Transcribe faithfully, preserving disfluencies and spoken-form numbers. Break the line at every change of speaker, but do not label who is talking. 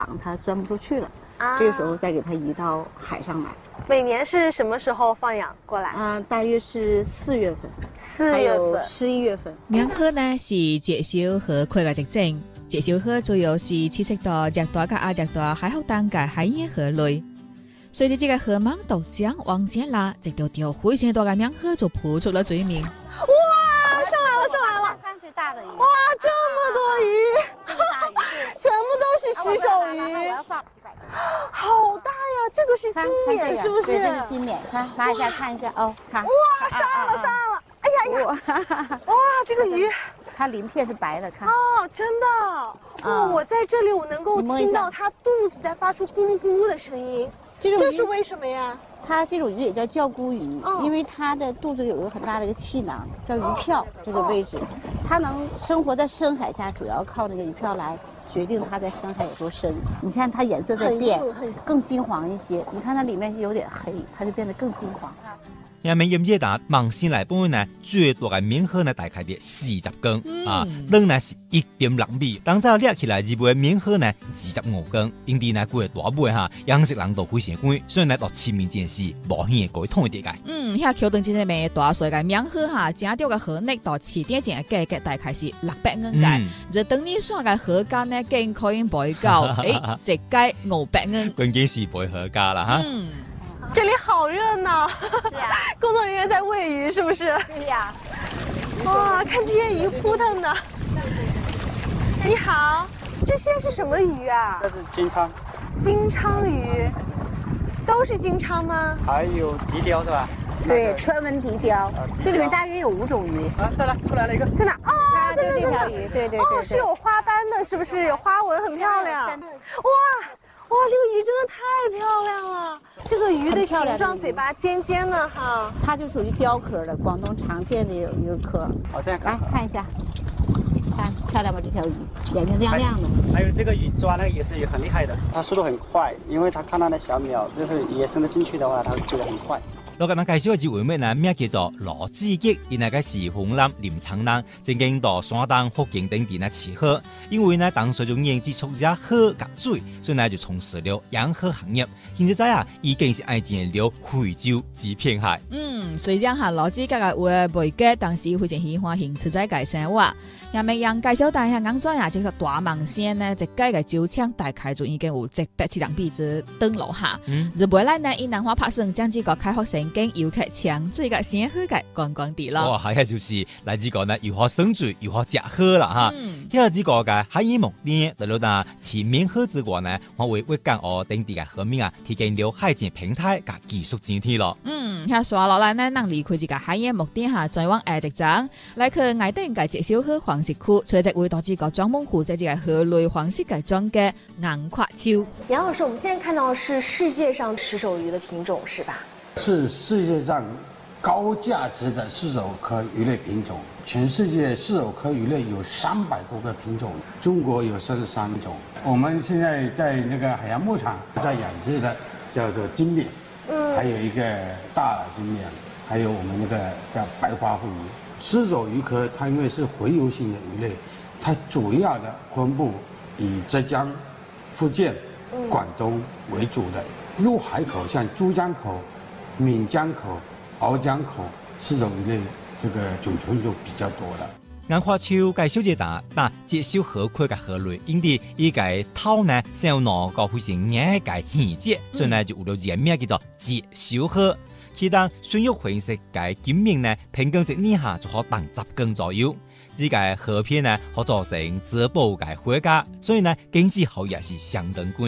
它钻不出去了，啊、这个时候再给它移到海上来。
每年是什么时候放养过来？
啊、呃，大约是四月份，
四月份、
十一月份。
冥河呢是介绍河葵嘅特徵，介紹河主要是棲息到熱帶嘅亞熱帶海口等嘅海洋河類。隨住這個河蟒毒將往前拉，直到條灰線多嘅冥河就撲出了水面。
哇，上來了，上來了！
看最大的魚。
哇，這麼多魚，全部都是石手魚。好大呀！這個是金冕，是不是？
對，這是金冕。看，拿一下看一下哦，看。
哇，上來了，上來了！哎呀呀！哇，這個魚，
它鳞片是白的，看。
哦，真的。哇，我在這裡，我能夠聽到它肚子在發出咕嚕咕嚕的聲音。這這是為什麼呀？
它這種魚也叫叫孤魚，哦、因為它的肚子裡有一個很大的一個氣囊，叫魚票這個位置。哦、它能生活在深海下，主要靠那個魚票來決定它在深海有多深。你看它顏色在變，更金黃一些。你看它裡面有點黑，它就變得更金黃。
下面鹽熱達望先來本呢，最大嘅冥河呢大概啲四十公、嗯、啊，長呢是一點六米。當早掠起來一尾冥河呢二十五公，因啲呢佢係大尾哈，養殖人都非常貴，所以呢到前面件事保險嘅通一啲嘅。
嗯，遐橋段真係咪大水嘅冥河哈，正條嘅河內到起點前嘅價格大概是六百元嘅，就等於算嘅河價呢，竟可以買到誒一計五百元。
關鍵是買河價啦哈。
嗯。
這裡好熱鬧，
是呀，
工作人員在餵魚，是不是？
對呀。
哇，看這些魚撲騰的。你好，這些是什麼魚啊？
這是金鲳。
金鲳魚，都是金鲳嗎？
還有笛鯛是吧？
對，川紋笛鯛。這裡面大約有五種魚。
啊，對了，出來了一個。
在哪？哦，
在這條魚，對對對。
哦，是有花斑的，是不是？有花紋，很漂亮。哇。哇，這個魚真的太漂亮了！這個魚的形狀，嘴巴尖尖的哈，
它就屬於鯛科的，廣東常見的有一個科。
好，這樣
來看一下，看漂亮嗎？這條魚眼睛亮亮的。
還有這個魚抓那個野生魚很厲害的，它速度很快，因為它看到那小鳥，就是野生的進去的話，它追得很快。
我今日介紹嘅一位咩呢？名叫做羅子吉，伊那個是湖南臨滄人，曾經到山東、福建等地呢飼河，因為呢當時就研製出隻河甲水，所以呢就從事了養河行業。現在啊，已經是愛見了非洲之片海。
嗯，雖然哈羅子吉嘅話未結，但是非常喜歡興趣在介生活。也咪讓介紹大下講咗呀，即個大蟒仙呢，即個嘅招槍大概就已經有一百七十米之登樓下。嗯，而未來呢，以南華拍攝將這個開發成經遊客搶水嘅鮮河嘅觀光地咯。
哇，係就是嚟呢個呢，如何生水，如何食河啦哈。嗯，第二呢個嘅海洋目的，嚟到呢前面河之外呢，我會為港澳等地嘅河面啊，提供了海景平台嘅技術整體咯。
嗯，遐刷落來呢，能離開這個海洋目的下，再往下一站，來去愛丁嘅介紹河黃石區，隨即會到這個專門負責這個河類黃石改裝嘅硬殼礁。
楊老師，我們現在看到的是世界上石手魚的品種，是吧？
是世界上高價值的石手科魚類品種，全世界石手科魚類有三百多個品種，中國有三十三種。我們現在在那個海洋牧場在養殖的叫做金冕，嗯，還有一個大耳金冕，還有我們那個叫白花腹魚。石手魚科它因為是洄游性的魚類，它主要的分布以浙江、福建、廣東為主的，入海口像珠江口、閩江口、灱江口石手魚類，這個種群就比較多了。
硬殼礁介紹一下，但介紹河區嘅河類，因啲依個頭呢，小腦個非常硬嘅細節，所以呢就有了個名叫做介紹河。其當選用紅色嘅金面呢，平均值呢下就可當十公左右。呢個河片呢可做成植保嘅貨架，所以呢經濟效益是相當貴。